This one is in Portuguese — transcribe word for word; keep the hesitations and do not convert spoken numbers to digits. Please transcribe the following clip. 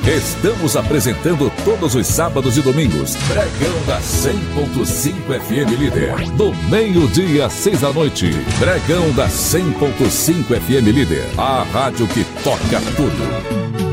Estamos apresentando todos os sábados e domingos Bregão da cem ponto cinco F M Líder. Do meio-dia às seis da noite. Bregão da cem ponto cinco F M Líder. A rádio que toca tudo.